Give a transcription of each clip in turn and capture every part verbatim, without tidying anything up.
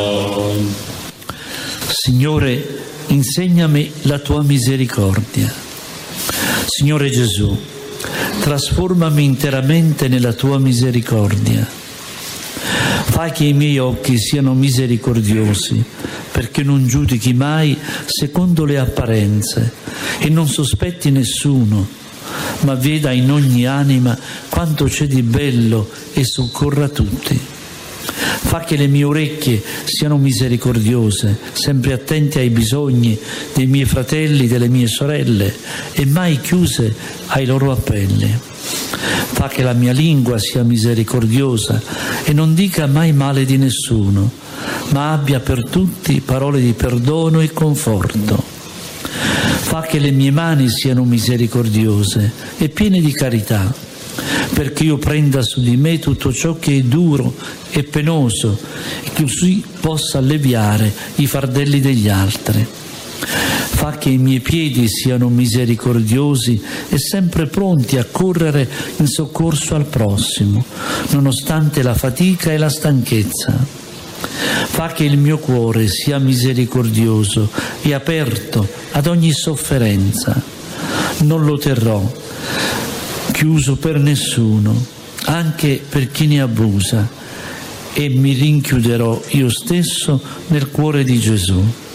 Signore, insegnami la tua misericordia. Signore Gesù, trasformami interamente nella tua misericordia. Fai che i miei occhi siano misericordiosi, perché non giudichi mai secondo le apparenze e non sospetti nessuno, ma veda in ogni anima quanto c'è di bello e soccorra tutti. Fa che le mie orecchie siano misericordiose, sempre attente ai bisogni dei miei fratelli, delle mie sorelle e mai chiuse ai loro appelli. Fa che la mia lingua sia misericordiosa e non dica mai male di nessuno, ma abbia per tutti parole di perdono e conforto. Fa che le mie mani siano misericordiose e piene di carità, perché io prenda su di me tutto ciò che è duro e penoso e così possa alleviare i fardelli degli altri. Fa che i miei piedi siano misericordiosi e sempre pronti a correre in soccorso al prossimo, nonostante la fatica e la stanchezza. Fa che il mio cuore sia misericordioso e aperto ad ogni sofferenza. Non lo terrò chiuso per nessuno, anche per chi ne abusa, e mi rinchiuderò io stesso nel cuore di Gesù.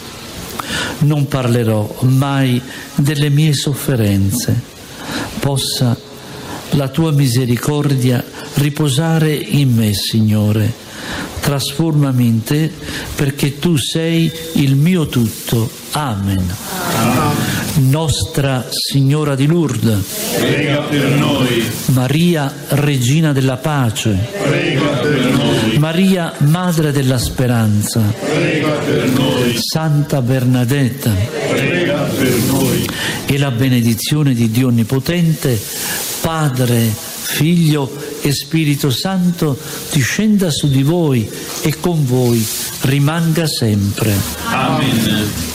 Non parlerò mai delle mie sofferenze. Possa la tua misericordia riposare in me, Signore. Trasformami in te, perché tu sei il mio tutto. Amen. Amen. Nostra Signora di Lourdes, prega per noi. Maria, Regina della Pace, prega per noi. Maria, Madre della Speranza, prega per noi. Santa Bernadetta, prega per noi. E la benedizione di Dio Onnipotente, Padre, Figlio e Spirito Santo, discenda su di voi e con voi rimanga sempre. Amen.